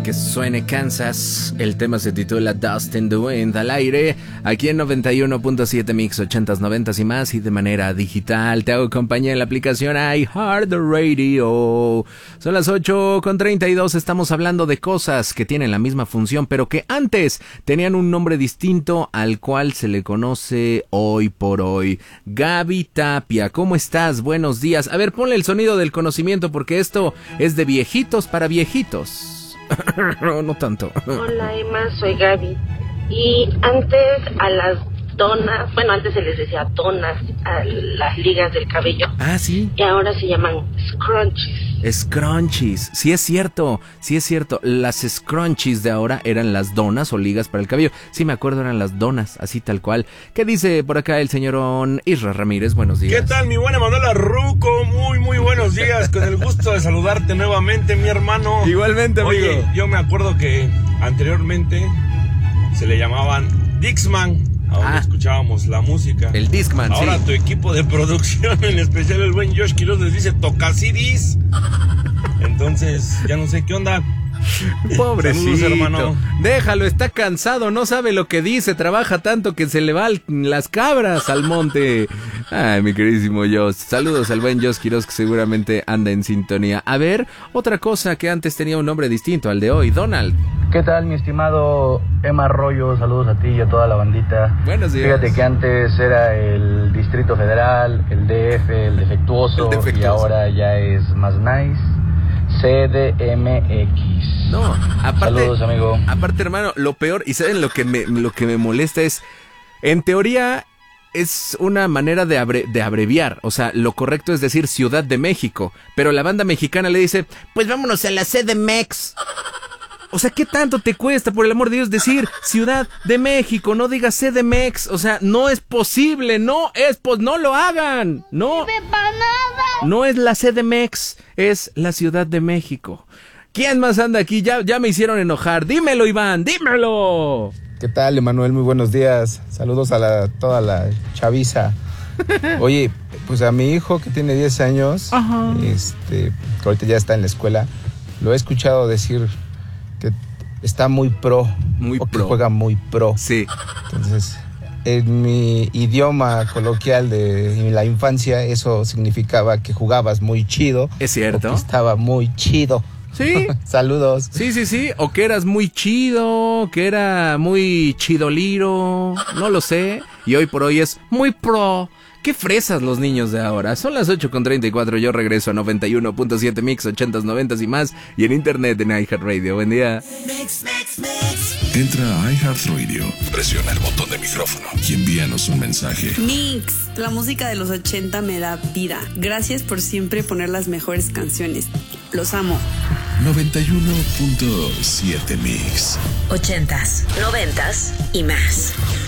que suene Kansas. El tema se titula Dust in the Wind, al aire, aquí en 91.7 Mix, 80s, 90s y más, y de manera digital. Te hago compañía en la aplicación iHeartRadio. Son las 8:32, estamos hablando de cosas que tienen la misma función, pero que antes tenían un nombre distinto al cual se le conoce hoy por hoy. Gaby Tapia, ¿cómo estás? Buenos días. A ver, ponle el sonido del conocimiento porque esto es de viejitos para viejitos. No tanto. Hola Emma, soy Gaby. Y antes a las donas, bueno, antes se les decía donas a las ligas del cabello. Ah, sí. Y ahora se llaman scrunchies. Scrunchies, sí es cierto. Las scrunchies de ahora eran las donas o ligas para el cabello. Sí me acuerdo, eran las donas, así tal cual. ¿Qué dice por acá el señor Isra Ramírez? Buenos días. ¿Qué tal, mi buena Manuela Ruco? Muy buenos días. Con el gusto de saludarte nuevamente, mi hermano. Igualmente, amigo. Oye, yo me acuerdo que anteriormente se le llamaban Dixman. Ahora escuchábamos la música. El Discman, ahora sí. Tu equipo de producción, en especial el buen Josh Quiroz, les dice tocacidis. Entonces, ya no sé qué onda. Pobrecito. Saludos, hermano. Déjalo, está cansado, no sabe lo que dice, trabaja tanto que se le va las cabras al monte. Ay, mi queridísimo Josh. Saludos al buen Josh Quiroz, que seguramente anda en sintonía. A ver, otra cosa que antes tenía un nombre distinto al de hoy, Donald. ¿Qué tal, mi estimado Emma Arroyo? Saludos a ti y a toda la bandita. Buenos días. Fíjate que antes era el Distrito Federal, el DF, el defectuoso. Y ahora ya es más nice. CDMX. No, aparte, saludos, amigo. Aparte, hermano, lo peor, y saben lo que me molesta es, en teoría, es una manera de abreviar. O sea, lo correcto es decir Ciudad de México, pero la banda mexicana le dice, pues vámonos a la CDMX. O sea, ¿qué tanto te cuesta, por el amor de Dios, decir Ciudad de México? No digas CDMX. O sea, no es posible, no lo hagan. No es la CDMX, es la Ciudad de México. ¿Quién más anda aquí? Ya me hicieron enojar. Dímelo, Iván, dímelo. ¿Qué tal, Emanuel? Muy buenos días. Saludos a toda la chaviza. Oye, pues a mi hijo que tiene 10 años, que ahorita ya está en la escuela, lo he escuchado decir que está muy pro, que juega muy pro. Sí. Entonces, en mi idioma coloquial de la infancia, eso significaba que jugabas muy chido. Es cierto. O que estaba muy chido. Sí. Saludos. Sí. O que eras muy chido, que era muy chidoliro, no lo sé. Y hoy por hoy es muy pro. Qué fresas los niños de ahora. Son las 8:34, yo regreso a 91.7 Mix, 80s, 90s y más. Y en internet en iHeartRadio. Buen día. Entra a iHeartRadio, presiona el botón de micrófono y envíanos un mensaje. Mix, la música de los 80 me da vida. Gracias por siempre poner las mejores canciones. Los amo. 91.7 Mix. 80s, 90s y más.